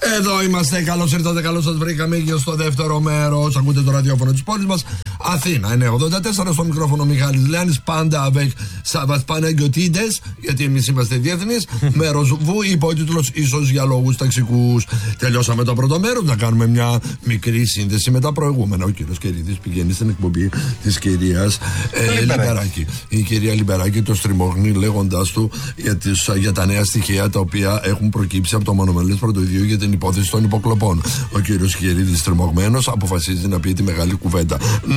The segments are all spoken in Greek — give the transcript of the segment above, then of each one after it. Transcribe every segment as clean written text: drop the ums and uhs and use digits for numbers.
Εδώ είμαστε, καλώς ήρθατε, καλώς σας βρήκαμε για στο δεύτερο μέρος. Ακούτε το ραδιόφωνο της πόλης μας, Αθήνα 984, στο μικρόφωνο Μιχάλης Λιάννης. Πάντα avec Σάββας Παναγιωτίδες, γιατί εμείς είμαστε διεθνείς. Μέρος Βου, υπότιτλος ίσως για λόγους ταξικούς. Τελειώσαμε το πρώτο μέρος, να κάνουμε μια μικρή σύνδεση με τα προηγούμενα. Ο κύριος Κερίδης πηγαίνει στην εκπομπή της κυρίας Λιμπεράκη. Η κυρία Λιμπεράκη το στριμώχνει λέγοντάς του για τα νέα στοιχεία τα οποία έχουν προκύψει από το Μονομελές Πρωτοειδείο για την υπόθεση των υποκλοπών. Ο κύριος Κερίδης τριμωγμένος αποφασίζει να πει τη μεγάλη κουβέντα.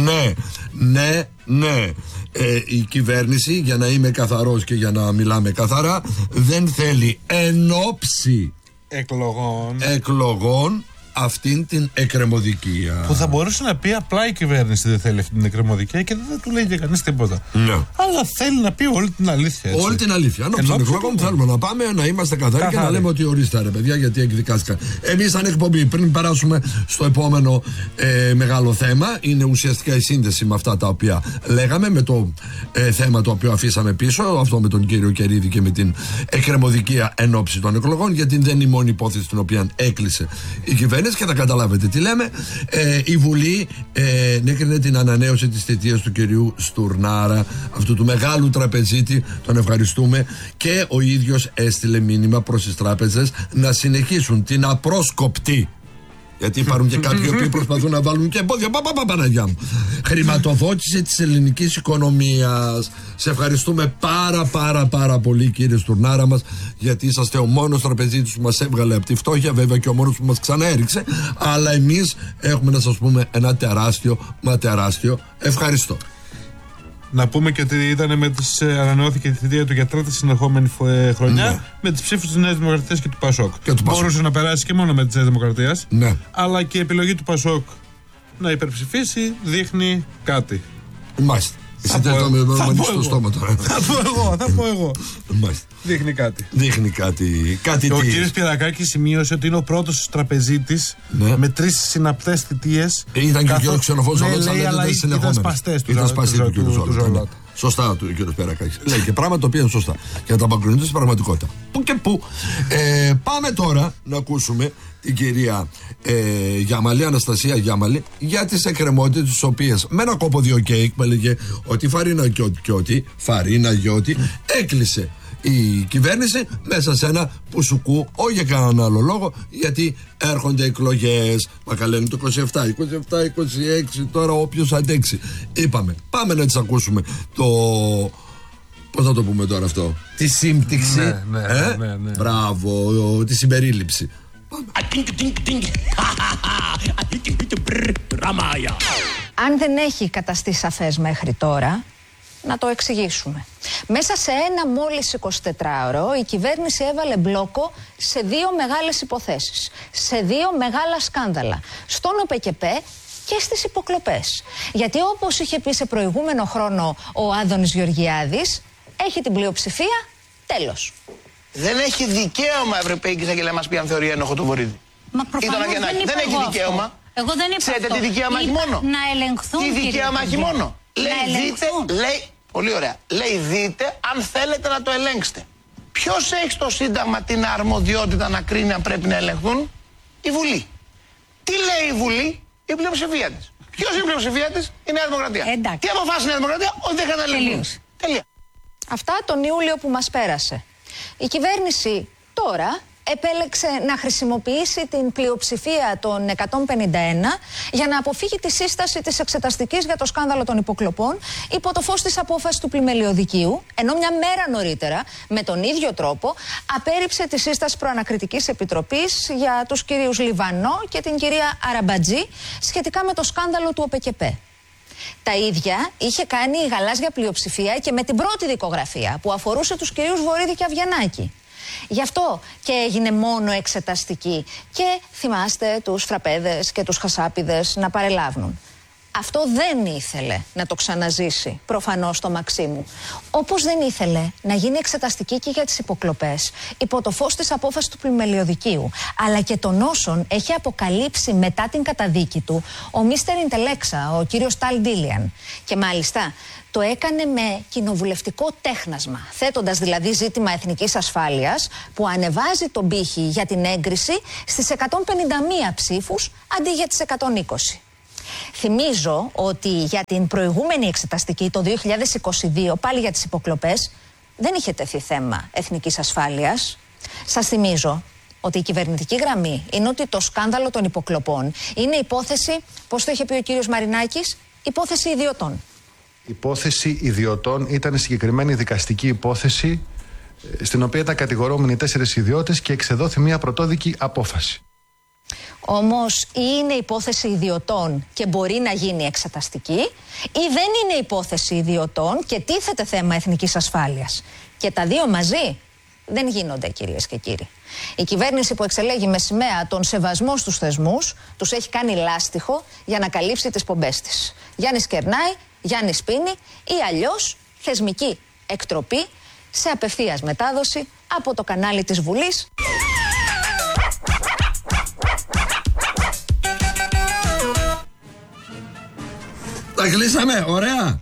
Ναι. Η κυβέρνηση, για να είμαι καθαρός και για να μιλάμε καθαρά, δεν θέλει ενόψει εκλογών αυτήν την εκκρεμωδικία. Που θα μπορούσε να πει απλά η κυβέρνηση δεν θέλει αυτή την εκκρεμωδικία και δεν του λέει για κανείς τίποτα. Ναι. Αλλά θέλει να πει όλη την αλήθεια. Έτσι. Όλη την αλήθεια. Αν των εκλογών θέλουμε να πάμε, να είμαστε καθαροί και να λέμε ότι ορίστε ρε παιδιά, γιατί εκδικάστηκαν. Εμείς σαν εκπομπή, πριν περάσουμε στο επόμενο μεγάλο θέμα, είναι ουσιαστικά η σύνδεση με αυτά τα οποία λέγαμε, με το θέμα το οποίο αφήσαμε πίσω, αυτό με τον κύριο Κερίδη και με την εκκρεμωδικία εν ώψη των εκλογών, γιατί δεν είναι η μόνη υπόθεση την οποία έκλεισε η κυβέρνηση. Και θα καταλάβετε τι λέμε. Η Βουλή έκρινε την ανανέωση της θητείας του κυρίου Στουρνάρα, αυτού του μεγάλου τραπεζίτη, τον ευχαριστούμε, και ο ίδιος έστειλε μήνυμα προς τις τράπεζες να συνεχίσουν την απρόσκοπτη, γιατί υπάρχουν και κάποιοι οποίοι προσπαθούν να βάλουν και εμπόδια. Παναγιά μου. Χρηματοδότηση της ελληνικής οικονομίας. Σε ευχαριστούμε πάρα πολύ, κύριε Στουρνάρα μας, γιατί είσαστε ο μόνος τραπεζίτης που μας έβγαλε από τη φτώχεια, βέβαια και ο μόνος που μας ξαναέριξε. Αλλά εμείς έχουμε να σας πούμε ένα τεράστιο ευχαριστώ. Να πούμε και ότι ανανεώθηκε η θητεία του για τρίτη συνεχόμενη χρονιά, ναι, με τις ψήφους της Νέας Δημοκρατίας και του Πασόκ. Μπορούσε να περάσει και μόνο με τη Νέα Δημοκρατία. Ναι. Αλλά και η επιλογή του Πασόκ να υπερψηφίσει δείχνει κάτι. Μάλιστα. Εσύ δεν το με στο στόμα τώρα. Θα πω εγώ. Μάλιστα. Δείχνει κάτι. Ο κύριος Πιερακάκης σημείωσε ότι είναι ο πρώτος τραπεζίτης, ναι, με 3 συναπτές θητείες. Ήταν και ο κύριος Ξενοφός, αλλά ήταν σπαστές του Ζολότα. Σωστά του κύριος Πιερακάκης. Λέει και πράγματα τα οποία είναι σωστά. Και να τα αποκρινούνται στην πραγματικότητα. Πού και πού. Πάμε τώρα να ακούσουμε την κυρία Γιάμαλη, Αναστασία Γιάμαλη, για τις εκκρεμότητες τις οποίες με ένα κόπο 2 κέικ που έλεγε ότι φαρίνα γιώτη έκλεισε η κυβέρνηση μέσα σε ένα πουσουκού, όχι για κανέναν άλλο λόγο, γιατί έρχονται εκλογές. Μα καλένε το 27, 26, τώρα όποιος αντέξει. Είπαμε, πάμε να τις ακούσουμε το... Πώς θα το πούμε τώρα αυτό? Τη σύμπτυξη, ναι. Μπράβο, τη συμπερίληψη. Αν δεν έχει καταστεί σαφές μέχρι τώρα, να το εξηγήσουμε. Μέσα σε ένα μόλις 24ωρο η κυβέρνηση έβαλε μπλόκο σε 2 μεγάλες υποθέσεις, σε 2 μεγάλα σκάνδαλα, στον ΟΠΕΚΕΠΕ και στις υποκλοπές. Γιατί όπως είχε πει σε προηγούμενο χρόνο ο Άδωνης Γεωργιάδης, έχει την πλειοψηφία, τέλος. Δεν έχει δικαίωμα Ευρωπαϊκή Εισαγγελέα να μας πει αν θεωρεί ένοχο το Βορίδη. Μα προφανώς δεν έχει δικαίωμα. Εγώ δεν είπα. Ξέρετε τι δικαίωμα έχει μόνο? Να ελεγχθούν. Τι δικαίωμα έχει μόνο? Λέει, πολύ ωραία. Λέει δείτε αν θέλετε να το ελέγξετε. Ποιος έχει στο Σύνταγμα την αρμοδιότητα να κρίνει αν πρέπει να ελεγχθούν? Η Βουλή. Τι λέει η Βουλή? Η πλειοψηφία της. Ποιος είναι η πλειοψηφία της? Η Νέα Δημοκρατία. Τι αποφάσισε η Νέα Δημοκρατία? Ότι δεν θα ελεγχθούν. Τελεία. Αυτά τον Ιούλιο που μας πέρασε. Η κυβέρνηση τώρα επέλεξε να χρησιμοποιήσει την πλειοψηφία των 151 για να αποφύγει τη σύσταση της εξεταστικής για το σκάνδαλο των υποκλοπών υπό το φως της απόφασης του πλημελιωδικίου, ενώ μια μέρα νωρίτερα με τον ίδιο τρόπο απέρριψε τη σύσταση προανακριτικής επιτροπής για τους κυρίους Λιβανό και την κυρία Αραμπατζή σχετικά με το σκάνδαλο του ΟΠΕΚΕΠΕ. Τα ίδια είχε κάνει η γαλάζια πλειοψηφία και με την πρώτη δικογραφία που αφορούσε τους κυρίους Βορίδη και Αβγιανάκη. Γι' αυτό και έγινε μόνο εξεταστική και θυμάστε τους φραπέδες και τους χασάπιδες να παρελάβουν. Αυτό δεν ήθελε να το ξαναζήσει προφανώς το Μαξίμου. Όπως δεν ήθελε να γίνει εξεταστική και για τις υποκλοπές υπό το φως της απόφασης του πλημελιωδικείου, αλλά και των όσων έχει αποκαλύψει μετά την καταδίκη του ο Μίστερ Ιντελέξα, ο κύριος Ταλ Ντίλιαν. Και μάλιστα το έκανε με κοινοβουλευτικό τέχνασμα, θέτοντας δηλαδή ζήτημα εθνικής ασφάλειας που ανεβάζει τον πύχη για την έγκριση στις 151 ψήφους αντί για τις 120. Θυμίζω ότι για την προηγούμενη εξεταστική το 2022, πάλι για τις υποκλοπές, δεν είχε τεθεί θέμα εθνικής ασφάλειας. Σας θυμίζω ότι η κυβερνητική γραμμή είναι ότι το σκάνδαλο των υποκλοπών είναι υπόθεση, πώς το είχε πει ο κύριος Μαρινάκης, υπόθεση ιδιωτών. Υπόθεση ιδιωτών ήταν συγκεκριμένη δικαστική υπόθεση στην οποία ήταν κατηγορούμενοι 4 ιδιώτες και εξεδόθη μια πρωτόδικη απόφαση. Όμως ή είναι υπόθεση ιδιωτών και μπορεί να γίνει εξεταστική, ή δεν είναι υπόθεση ιδιωτών και τίθεται θέμα εθνικής ασφάλειας. Και τα δύο μαζί δεν γίνονται, κυρίες και κύριοι. Η κυβέρνηση που εξελέγει με σημαία τον σεβασμό στους θεσμούς τους έχει κάνει λάστιχο για να καλύψει τις πομπές της. Γιάννης κερνάει, Γιάννης πίνει ή αλλιώς θεσμική εκτροπή σε απευθείας μετάδοση από το κανάλι της Βουλής. Τα κλείσαμε, ωραία.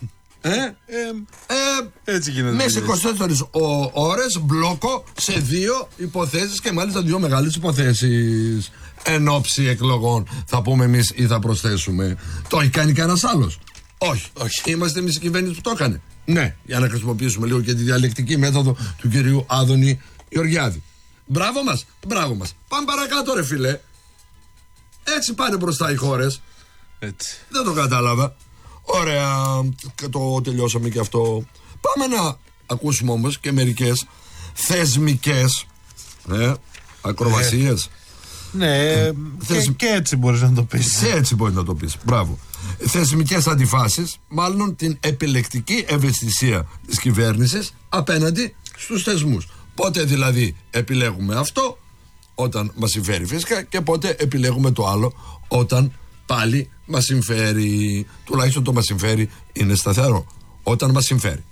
Έτσι γίνεται. Μέσα 24 ώρες μπλόκο σε 2 υποθέσεις και μάλιστα 2 μεγάλες υποθέσεις. Εν ώψη εκλογών, θα πούμε εμείς ή θα προσθέσουμε. Το έχει κάνει κανένας άλλος? Όχι. Είμαστε εμείς η κυβέρνηση που το έκανε. Ναι, για να χρησιμοποιήσουμε λίγο και τη διαλεκτική μέθοδο του κυρίου Άδωνη Γεωργιάδη. Μπράβο μας, μπράβο μας. Πάμε παρακάτω, ρε φίλε. Έτσι πάνε μπροστά οι χώρες. Έτσι. Δεν το κατάλαβα. Ωραία, το τελειώσαμε και αυτό. Πάμε να ακούσουμε όμως και μερικές θεσμικές ακροβασίες. Ναι, και έτσι μπορείς να το πεις. Και έτσι μπορείς να το πεις, μπράβο. Θεσμικές αντιφάσεις, μάλλον την επιλεκτική ευαισθησία της κυβέρνησης απέναντι στους θεσμούς. Πότε δηλαδή επιλέγουμε αυτό, όταν μας συμφέρει φυσικά, και πότε επιλέγουμε το άλλο, όταν πάλι μας συμφέρει. Τουλάχιστον το μας συμφέρει είναι σταθερό. Όταν μας συμφέρει.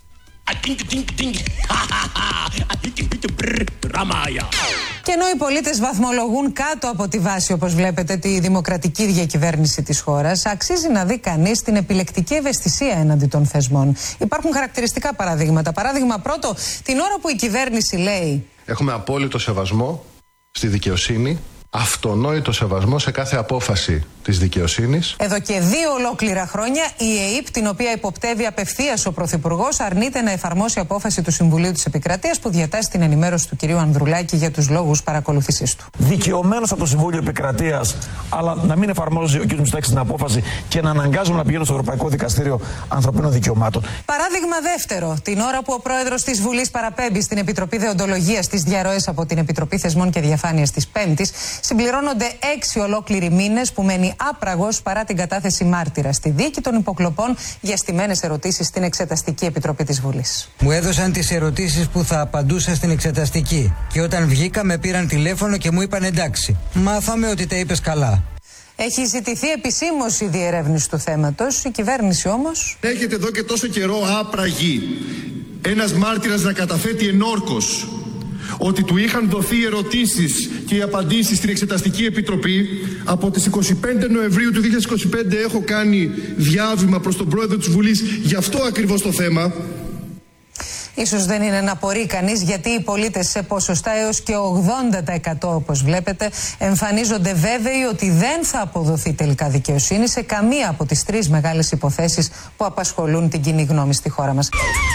Και ενώ οι πολίτες βαθμολογούν κάτω από τη βάση, όπως βλέπετε, τη δημοκρατική διακυβέρνηση της χώρας, αξίζει να δει κανείς την επιλεκτική ευαισθησία έναντι των θεσμών. Υπάρχουν χαρακτηριστικά παραδείγματα. Παράδειγμα πρώτο, την ώρα που η κυβέρνηση λέει: έχουμε απόλυτο σεβασμό στη δικαιοσύνη, αυτονόητο σεβασμό σε κάθε απόφαση της δικαιοσύνης. Εδώ και 2 ολόκληρα χρόνια η ΕΕΠ, την οποία υποπτεύει απευθείας ο Πρωθυπουργός, αρνείται να εφαρμόσει απόφαση του Συμβουλίου της Επικρατείας που διατάσσει την ενημέρωση του κυρίου Ανδρουλάκη για τους λόγους παρακολούθησής του. Δικαιωμένος από το Συμβούλιο Επικρατείας, αλλά να μην εφαρμόζει ο κ. Μητσοτάκης την απόφαση και να αναγκάζουμε να πηγαίνουν στο Ευρωπαϊκό Δικαστήριο Ανθρωπίνων Δικαιωμάτων. Παράδειγμα δεύτερο, την ώρα που ο πρόεδρος της Βουλής παραπέμπει στην Επιτροπή Δεοντολογίας τις διαρροές από την Επιτροπή Θεσμών και Διαφάνειας της Πέμπτης, συμπληρώνονται 6 ολόκληροι μήνες που μένει άπραγος παρά την κατάθεση μάρτυρα στη δίκη των υποκλοπών για στημένες ερωτήσεις στην Εξεταστική Επιτροπή της Βουλής. Μου έδωσαν τις ερωτήσεις που θα απαντούσα στην Εξεταστική και όταν βγήκα με πήραν τηλέφωνο και μου είπαν εντάξει, μάθαμε ότι τα είπες καλά. Έχει ζητηθεί επισήμως η διερεύνηση του θέματος, η κυβέρνηση όμως... Έχετε εδώ και τόσο καιρό άπραγοι ένας μάρτυρας να καταθέτει ενόρκως ότι του είχαν δοθεί ερωτήσεις και οι απαντήσεις στην Εξεταστική Επιτροπή. Από τις 25 Νοεμβρίου του 2025 έχω κάνει διάβημα προς τον πρόεδρο της Βουλής για αυτό ακριβώς το θέμα. Ίσως δεν είναι να απορεί κανείς γιατί οι πολίτες σε ποσοστά έως και 80% όπως βλέπετε εμφανίζονται βέβαιοι ότι δεν θα αποδοθεί τελικά δικαιοσύνη σε καμία από τις 3 μεγάλες υποθέσεις που απασχολούν την κοινή γνώμη στη χώρα μας.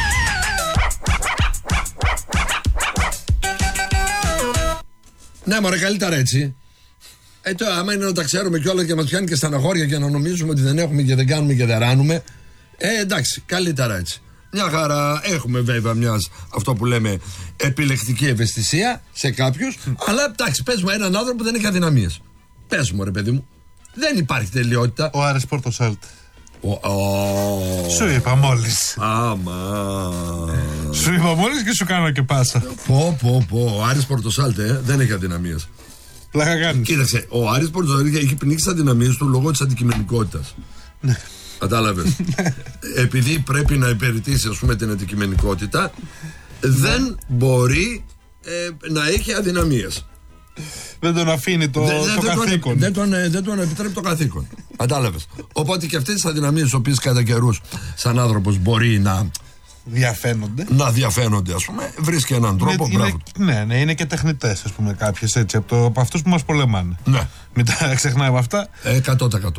Ναι, μωρέ, καλύτερα έτσι. Άμα είναι να τα ξέρουμε κιόλας και μας πιάνει και στεναχώρια και να νομίζουμε ότι δεν έχουμε και δεν κάνουμε και δεν ράνουμε. Εντάξει, καλύτερα έτσι. Μια χαρά έχουμε βέβαια αυτό που λέμε επιλεκτική ευαισθησία σε κάποιους. Αλλά εντάξει, πες μου έναν άνθρωπο που δεν έχει αδυναμίες. Πες μου, ρε παιδί μου. Δεν υπάρχει τελειότητα. Ο Άρης Πορτοσάλτ. Σου είπα μόλις. Σου είπα μόλις και σου κάνω και πάσα. Ο Άρης Πορτοσάλτ δεν έχει αδυναμίες. Πλάκα κάνεις. Κοίταξε, ο Άρης Πορτοσαλίδη έχει πνίξει τις αδυναμίες του λόγω της αντικειμενικότητας. Ναι. Κατάλαβες. Επειδή πρέπει να υπηρετήσει, ας πούμε, την αντικειμενικότητα, δεν μπορεί να έχει αδυναμίες. Δεν τον αφήνει το καθήκον. Δεν τον επιτρέπει το καθήκον. Κατάλαβες. Οπότε και αυτές τις αδυναμίες, τις οποίες κατά καιρούς σαν άνθρωπος μπορεί να διαφαίνονται, ας πούμε, βρίσκει έναν τρόπο. Ναι, είναι και τεχνητές, ας πούμε, κάποιες έτσι από αυτούς που μας πολεμάνε. Ναι. Μην τα ξεχνάμε αυτά. 100%.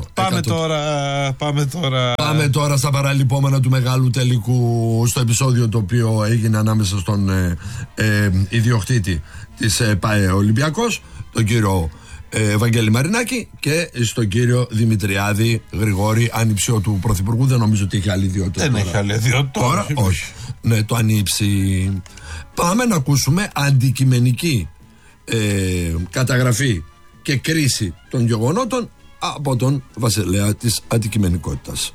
Πάμε τώρα στα παραλυπόμενα του μεγάλου τελικού, στο επεισόδιο το οποίο έγινε ανάμεσα στον ιδιοκτήτη της ΠΑΕ Ολυμπιακός, τον κύριο Βαγγέλη Μαρινάκη, και στον κύριο Δημητριάδη Γρηγόρη, ανιψιό του Πρωθυπουργού. Δεν νομίζω ότι έχει άλλη ιδιότητα. Δεν έχει άλλη ιδιότητα. Τώρα όχι. Ναι, το ανήψει. Πάμε να ακούσουμε αντικειμενική καταγραφή και κρίση των γεγονότων από τον βασιλέα της αντικειμενικότητας.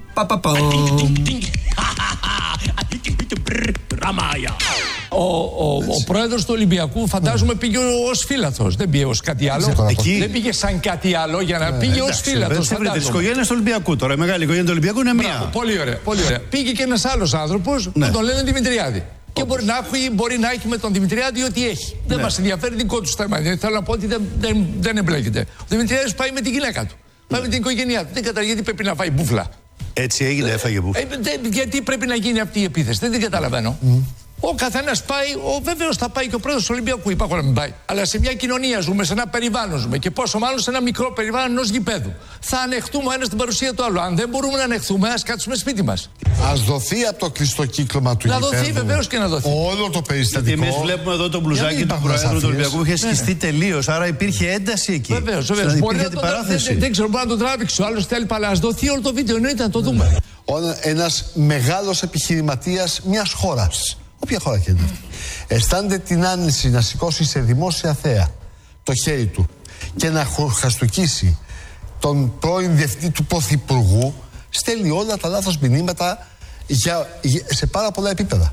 Ο πρόεδρος του Ολυμπιακού, φαντάζομαι, πήγε ως φύλαθος. Δεν πήγε ως κάτι άλλο. Δεν πήγε σαν κάτι άλλο για να πήγε ως φύλαθος. Δεν βρείτε τις οικογένειες του Ολυμπιακού τώρα. Η μεγάλη οικογένεια του Ολυμπιακού είναι μία. Πολύ ωραία, πολύ ωραία. Πήγε και ένας άλλος άνθρωπος που τον λένε Δημητριάδη. Και μπορεί να έχει με τον Δημητριάδη ό,τι έχει. Δεν μας ενδιαφέρει, δικό του θέμα. Θέλω να πω ότι δεν εμπλέκεται. Ο Δημητριάδης πάει με την γυναίκα του. Πάει με την οικογένειά του. Δεν καταλαβαίνει γιατί πρέπει να φάει μπούφλα. Έτσι έγινε, έφαγε μπούφλα. Γιατί πρέπει να γίνει αυτή η επίθεση. Δεν την καταλαβαίνω. Ο καθένας πάει, βέβαιως θα πάει και ο πρόεδρος του Ολυμπιακού, είπα να μην πάει. Αλλά σε μια κοινωνία ζούμε, σε ένα περιβάλλον ζούμε, και πόσο μάλλον σε ένα μικρό περιβάλλον ενός γηπέδου. Θα ανεχτούμε ο ένας την παρουσία του άλλου. Αν δεν μπορούμε να ανεχτούμε, ας κάτσουμε σπίτι μας. Ας δοθεί από το κλειστό κύκλωμα του γηπέδου. Να δοθεί, βεβαίως και να δοθεί. Όλο το περιστατικό. Εμείς βλέπουμε εδώ το μπλουζάκι του Προέδρου του Ολυμπιακού που είχε σκιστεί τελείως. Άρα υπήρχε ένταση εκεί. Βεβαίως. Δεν ξέρω, μπορεί να το τράβηξει. Ο άλλος θέλει, αλλά ας δοθεί όλο το βίντεο. Εννοείται να το δούμε. Ένας μεγάλος επιχειρηματίας μιας χώρας, όποια χώρα και είναι αυτή, αισθάνεται την άνεση να σηκώσει σε δημόσια θέα το χέρι του και να χαστοκίσει τον πρώην διευθυντή του Πρωθυπουργού, στέλνει όλα τα λάθος μηνύματα σε πάρα πολλά επίπεδα.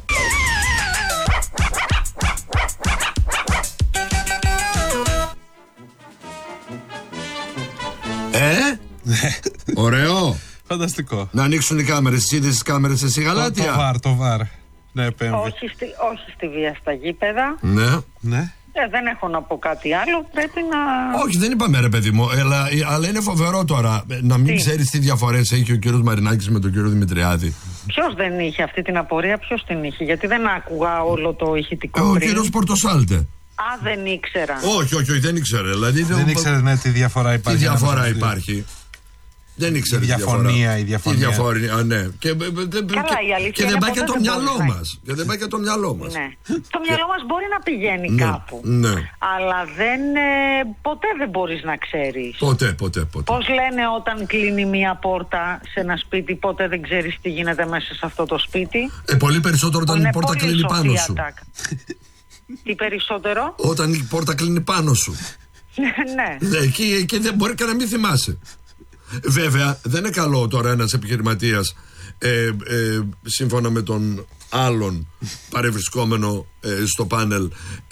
Ωραίο. Φανταστικό. Να ανοίξουν οι κάμερες. Εσύ είδες τις κάμερες εσύ, Γαλάτια? Το βάρ. Ναι, όχι στη βία στα γήπεδα. Ναι. Δεν έχω να πω κάτι άλλο. Πρέπει να. Όχι, δεν είπαμε, ρε παιδί μου. Αλλά είναι φοβερό τώρα να μην ξέρεις τι διαφορές έχει ο κύριος Μαρινάκης με τον κύριο Δημητριάδη. Ποιος δεν είχε αυτή την απορία, ποιος την είχε? Γιατί δεν άκουγα όλο το ηχητικό. Ο κύριος Πορτοσάλτε. Δεν ήξερα. Όχι, δεν ήξερα. Δηλαδή, δεν ήξερε τι διαφορά υπάρχει. Τι διαφορά υπάρχει. Δεν ήξερε η διαφωνία. Ναι. Και δεν πάει και το μυαλό μας. Ναι. Το μυαλό μας μπορεί να πηγαίνει κάπου. Ναι. Αλλά ποτέ δεν μπορείς να ξέρεις. Ποτέ. Πώς λένε όταν κλείνει μία πόρτα σε ένα σπίτι, ποτέ δεν ξέρεις τι γίνεται μέσα σε αυτό το σπίτι. Πολύ περισσότερο όταν η πόρτα κλείνει πάνω σου. Τι περισσότερο? Όταν η πόρτα κλείνει πάνω σου. Ναι. Εκεί δεν μπορεί και να μην θυμάσαι. Βέβαια, δεν είναι καλό τώρα ένας επιχειρηματίας σύμφωνα με τον άλλον παρευρισκόμενο στο πάνελ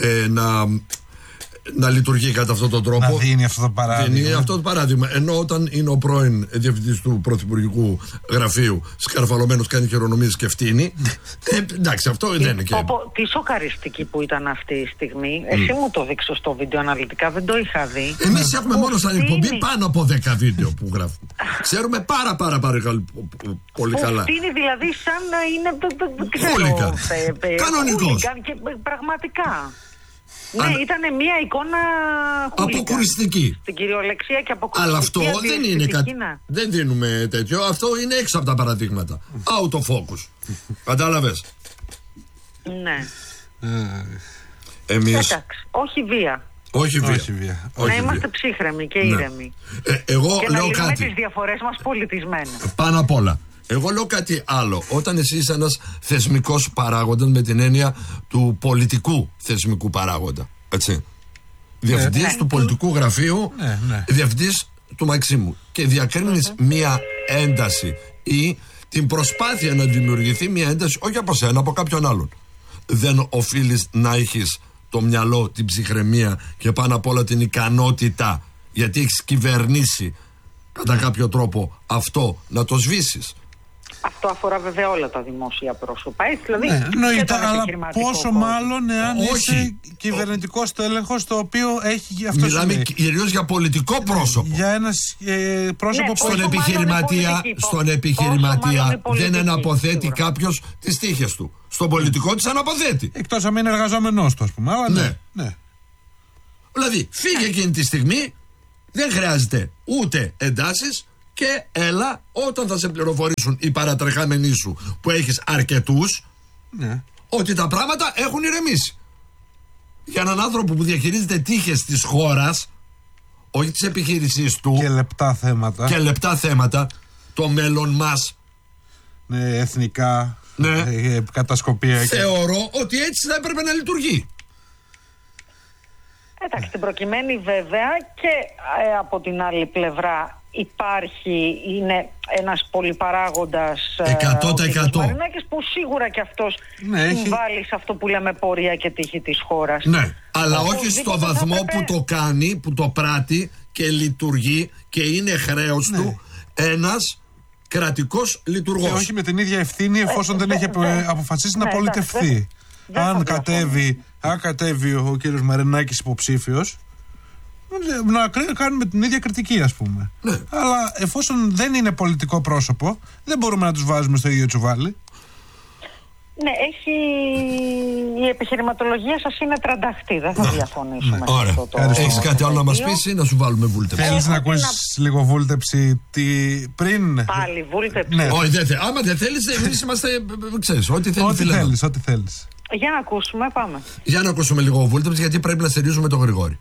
να λειτουργεί κατά αυτόν τον τρόπο. Να δίνει αυτό το παράδειγμα. Ενώ όταν είναι ο πρώην διευθυντής του Πρωθυπουργικού Γραφείου σκαρφαλωμένος, κάνει χειρονομίες και φτύνει. Εντάξει, αυτό δεν είναι και. Τι σοκαριστική που ήταν αυτή η στιγμή. Εσύ μου το δείξω στο βίντεο αναλυτικά, δεν το είχα δει. Εμείς έχουμε μόνο σαν εκπομπή πάνω από 10 βίντεο που γράφουμε. Ξέρουμε πάρα πολύ καλά. Φτύνει δηλαδή σαν να είναι. Χούλιγκαν. Κανονικός. Και πραγματικά. Ναι, ήταν μια εικόνα αποκουριστική. Στην κυριολεξία και αποκουριστική. Αλλά αυτό δεν είναι κάτι. Δεν δίνουμε τέτοιο. Αυτό είναι έξω από τα παραδείγματα. Out of focus. Κατάλαβες? Ναι. Εμείς. Εντάξει. Όχι βία. Όχι βία. Να είμαστε ψύχρεμοι και ήρεμοι. Εγώ και λέω να κάτι. τις διαφορές μας πολιτισμένα. Πάνω απ' όλα. Εγώ λέω κάτι άλλο. Όταν εσύ είσαι ένας θεσμικός παράγοντας με την έννοια του πολιτικού θεσμικού παράγοντα. Έτσι. Διευθυντής του πολιτικού γραφείου, διευθυντής του Μαξίμου. Και διακρίνεις μία ένταση ή την προσπάθεια να δημιουργηθεί μία ένταση, όχι από σένα, από κάποιον άλλον. Δεν οφείλεις να έχεις το μυαλό, την ψυχραιμία και πάνω απ' όλα την ικανότητα, γιατί έχεις κυβερνήσει κατά κάποιο τρόπο αυτό, να το σβήσεις. Αυτό αφορά βέβαια όλα τα δημόσια πρόσωπα. Δηλαδή, αλλά πόσο μάλλον εάν είσαι κυβερνητικό στέλεχο, το οποίο έχει αυτό. Μιλάμε κυρίως για πολιτικό πρόσωπο. Για ένα πρόσωπο που στον επιχειρηματία δεν αναποθέτει κάποιος τις τύχες του. Στον πολιτικό τις αναποθέτει. Εκτός αν είναι εργαζόμενός του, ας πούμε. Αλλά ναι. Δηλαδή, φύγε εκείνη τη στιγμή, δεν χρειάζεται ούτε εντάσεις. Και έλα όταν θα σε πληροφορήσουν οι παρατρεχάμενοι σου, που έχεις αρκετούς, ότι τα πράγματα έχουν ηρεμήσει. Για έναν άνθρωπο που διαχειρίζεται τύχες της χώρας, όχι της επιχείρησής του, και λεπτά θέματα, το μέλλον μας, εθνικά, κατασκοπία. Θεωρώ ότι έτσι θα έπρεπε να λειτουργεί. Εντάξει, στην προκειμένη βέβαια και από την άλλη πλευρά είναι ένας πολυπαράγοντας 100%. Μαρινάκης, που σίγουρα και αυτός συμβάλλει σε αυτό που λέμε πορεία και τύχη της χώρας. Ναι, αλλά όχι στο βαθμό που το κάνει, που το πράττει και λειτουργεί και είναι χρέος του ένας κρατικός λειτουργός. Και όχι με την ίδια ευθύνη εφόσον δεν έχει αποφασίσει να πολιτευθεί. Αν κατέβει ο κύριος Μαρινάκης υποψήφιος, να κάνουμε την ίδια κριτική, ας πούμε. Αλλά εφόσον δεν είναι πολιτικό πρόσωπο, δεν μπορούμε να τους βάζουμε στο ίδιο τσουβάλι. Ναι, η επιχειρηματολογία σας είναι τρανταχτή, δεν θα διαφωνήσουμε. Ωραία. Έχεις κάτι άλλο να μας πεις ή να σου βάλουμε βούλτεψη? Θέλεις να ακούσεις λίγο βούλτεψη πριν? Πάλι βούλτεψη. Όχι, άμα δεν θέλεις, εμείς είμαστε, ξέρεις, ό,τι θέλεις. Ό,τι θέλεις. Για να ακούσουμε, πάμε. Για να ακούσουμε λίγο βούλτεψη, γιατί πρέπει να στηρίζουμε τον Γρηγόρη.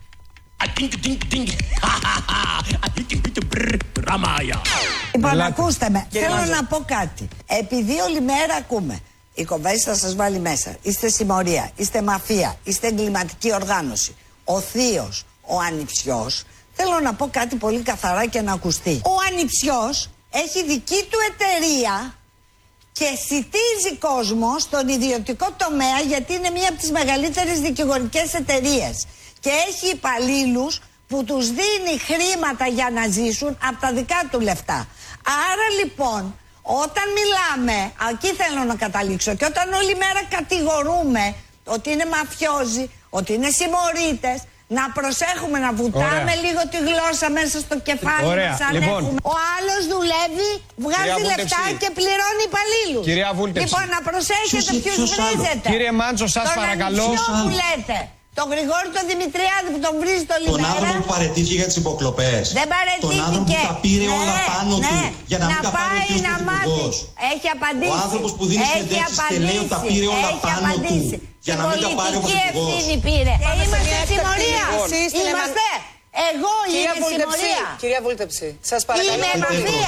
Λοιπόν, ακούστε με. Θέλω να πω κάτι. Επειδή όλη μέρα ακούμε, η Κοβέση θα σας βάλει μέσα. Είστε συμμορία, είστε μαφία, είστε εγκληματική οργάνωση. Ο θείος, ο ανιψιός. Θέλω να πω κάτι πολύ καθαρά και να ακουστεί. Ο ανιψιός έχει δική του εταιρεία και σιτίζει κόσμο στον ιδιωτικό τομέα, γιατί είναι μία από τις μεγαλύτερες δικηγορικές εταιρείες. Και έχει υπαλλήλους που τους δίνει χρήματα για να ζήσουν από τα δικά του λεφτά. Άρα λοιπόν, όταν μιλάμε, εκεί θέλω να καταλήξω, και όταν όλη μέρα κατηγορούμε ότι είναι μαφιόζοι, ότι είναι συμμορίτες, να προσέχουμε να βουτάμε λίγο τη γλώσσα μέσα στο κεφάλι μας, αν έχουμε. Ο άλλος δουλεύει, βγάζει λεφτά και πληρώνει υπαλλήλους. Λοιπόν, να προσέχετε ποιους βρίζετε. Κύριε Μάντσο, σας παρακαλώ. Που λέτε. Τον Γρηγόρη τον Δημητριάδη που τον βρίζει το λιμέρα. Τον άνθρωπο που παραιτήθηκε για τις υποκλοπές. Δεν παραιτήθηκε. Τον άνθρωπο που τα πήρε όλα πάνω του για να μην τα πάρει ο κύριος Πρωθυπουργός. Έχει απαντήσει. Ο άνθρωπος που δίνει συνεντεύξεις και λέει ότι τα πήρε όλα πάνω του για να μην τα πάρει ο Πρωθυπουργός. Ευθύνη πήρε. Είμαστε συμμορία. Είμαστε. Εγώ είμαι συμμορία. Κυρία Βούλτεψη, σας παρακαλώ. Είμαι μαφία.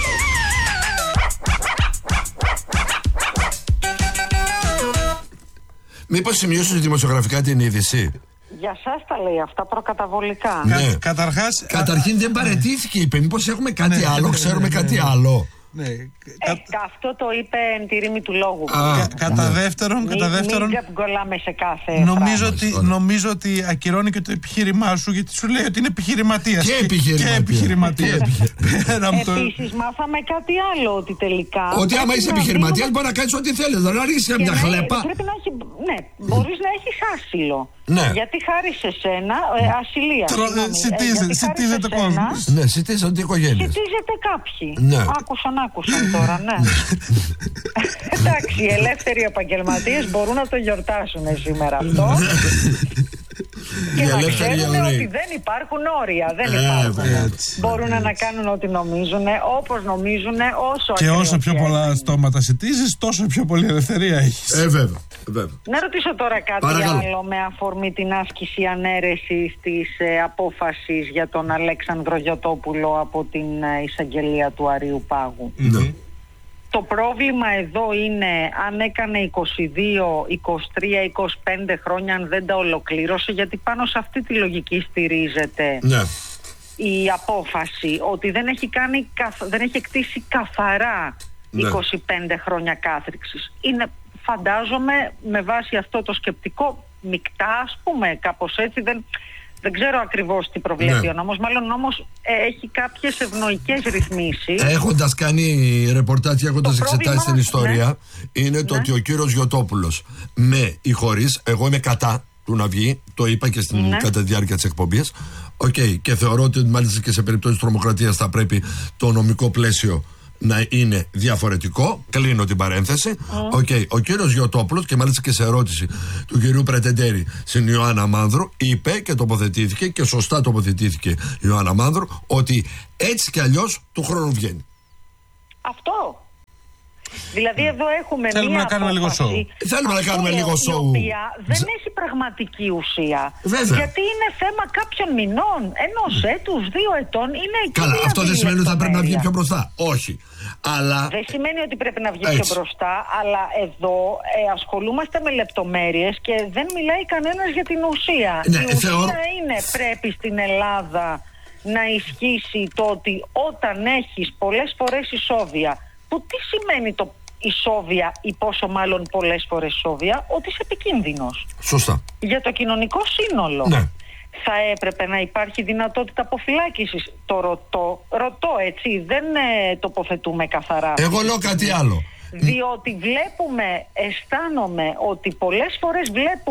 Μήπως σημειώσεις δημοσιογραφικά την είδηση? Για σας τα λέει αυτά προκαταβολικά. Ναι. Καταρχήν δεν παραιτήθηκε, είπε. Μήπως έχουμε κάτι άλλο, ξέρουμε κάτι άλλο. Ναι. Αυτό το είπε εν τη ρήμη του λόγου. Κατά δεύτερον, μην γκολάμε σε κάθε νομίζω ότι ακυρώνει και το επιχείρημά σου, γιατί σου λέει ότι είναι επιχειρηματίας. Και επιχειρηματίας. Επίσης μάθαμε κάτι άλλο, ότι τελικά ότι άμα είσαι επιχειρηματίας μπορεί να κάνεις ό,τι θέλεις. Δεν αργήσεις μια χλέπα. Ναι, μπορείς να έχεις άσυλο. Ναι. Γιατί χάρη σε σένα, ασυλία. Σιτίζεται κόσμο. Ναι, σιτίζονται οικογένειες. Σιτίζεται κάποιοι. Ναι. Άκουσαν τώρα, ναι. Εντάξει, οι ελεύθεροι επαγγελματίες μπορούν να το γιορτάσουν σήμερα αυτό. Και να ξέρουν ότι δεν υπάρχουν όρια. Δεν υπάρχουν. Μπορούν να κάνουν ό,τι νομίζουν, όπως νομίζουν, όσο και όσο πιο πολλά στόματα σιτίζεις, τόσο πιο πολλή ελευθερία έχεις. Βέβαια. Να ρωτήσω τώρα κάτι άλλο με αφορμή την άσκηση ανέρεσης της απόφασης για τον Αλέξανδρο Γιωτόπουλο από την εισαγγελία του Αρείου Πάγου. Ναι. Το πρόβλημα εδώ είναι αν έκανε 22, 23, 25 χρόνια, αν δεν τα ολοκλήρωσε, γιατί πάνω σε αυτή τη λογική στηρίζεται η απόφαση, ότι δεν έχει εκτίσει καθαρά 25 χρόνια κάθριξης. Είναι, φαντάζομαι, με βάση αυτό το σκεπτικό, μεικτά, ας πούμε, κάπως έτσι. Δεν ξέρω ακριβώς τι προβλέπει ο νόμος. Μάλλον ο νόμος έχει κάποιες ευνοϊκές ρυθμίσεις. Έχοντας κάνει ρεπορτάζ και έχοντας εξετάσει την ιστορία, είναι το ότι ο κύριος Γιωτόπουλος με ή χωρίς, εγώ είμαι κατά του να βγει, το είπα και κατά τη διάρκεια της εκπομπής. Και θεωρώ ότι μάλιστα και σε περίπτωση τρομοκρατίας θα πρέπει το νομικό πλαίσιο να είναι διαφορετικό. Κλείνω την παρένθεση. Ο κύριος Γιωτόπουλος, και μάλιστα και σε ερώτηση του κυρίου Πρετεντέρη στην Ιωάννα Μάνδρου, είπε και τοποθετήθηκε, και σωστά τοποθετήθηκε η Ιωάννα Μάνδρου, ότι έτσι κι αλλιώς του χρόνου βγαίνει. Αυτό. Δηλαδή εδώ έχουμε Θέλουμε να κάνουμε λίγο σοου. Θέλουμε να κάνουμε λίγο σοου. Η οποία δεν έχει πραγματική ουσία. Βέβαια. Γιατί είναι θέμα κάποιων μηνών, ενός έτους, 2 ετών. Είναι εκεί. Καλά, αυτό δεν σημαίνει ότι θα πρέπει να βγει πιο μπροστά. Όχι. Αλλά... Δεν σημαίνει ότι πρέπει να βγει πιο μπροστά, αλλά εδώ ασχολούμαστε με λεπτομέρειες και δεν μιλάει κανένας για την ουσία. Η ουσία είναι, πρέπει στην Ελλάδα να ισχύσει το ότι όταν έχεις πολλές φορές ισόβια, που τι σημαίνει το ισόβια ή πόσο μάλλον πολλές φορές ισόβια, ότι είσαι επικίνδυνος. Σωστά. Για το κοινωνικό σύνολο. Ναι. Θα έπρεπε να υπάρχει δυνατότητα αποφυλάκησης. Το ρωτώ έτσι, δεν τοποθετούμε καθαρά. Εγώ λέω κάτι άλλο. Διότι αισθάνομαι ότι πολλές φορές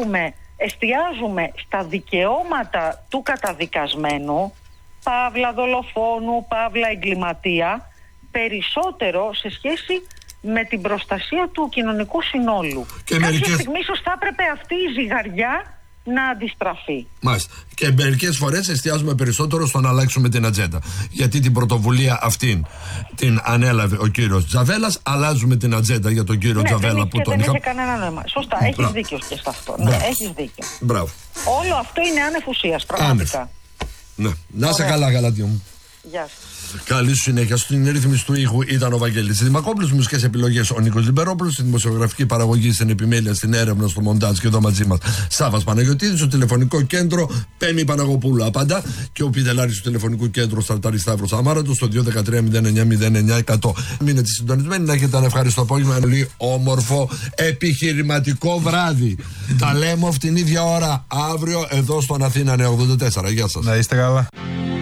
εστιάζουμε στα δικαιώματα του καταδικασμένου, παύλα δολοφόνου, παύλα εγκληματία, περισσότερο σε σχέση με την προστασία του κοινωνικού συνόλου. Και κάποια στιγμή ίσως θα έπρεπε αυτή η ζυγαριά να αντιστραφεί. Μάλιστα. Και μερικές φορές εστιάζουμε περισσότερο στο να αλλάξουμε την ατζέντα. Γιατί την πρωτοβουλία αυτήν την ανέλαβε ο κύριος Τζαβέλας, αλλάζουμε την ατζέντα για τον κύριο Τζαβέλα που τον είχαμε. Δεν έχει κανένα νόημα. Σωστά, έχεις δίκιο και σε αυτό. Ναι, έχεις δίκιο. Μπράβο. Όλο αυτό είναι άνευ ουσίας, πραγματικά. Ναι. Να είσαι καλά, Γαλατιό μου. Γεια σας. Καλή σου συνέχεια. Στην ρύθμιση του ήχου ήταν ο Βαγγέλης Δημακόπουλος, μουσικές επιλογές ο Νίκος Λιμπερόπουλος, στην δημοσιογραφική παραγωγή, στην επιμέλεια, στην έρευνα, στο μοντάζ και εδώ μαζί μας Σάββας Παναγιωτίδης, στο τηλεφωνικό κέντρο Πέμη Παναγοπούλου απαντά, και ο Πιτελάρης του τηλεφωνικού κέντρου Σταρτάρης Σταύρος Αμάρατος στο 213-09-09-100. Μείνετε συντονισμένοι, να έχετε ένα ευχάριστο απόγευμα, ένα πολύ όμορφο επιχειρηματικό βράδυ. Τα λέμε την ίδια ώρα αύριο εδώ στον Αθήνα 84. Γεια σας. Να είστε καλά.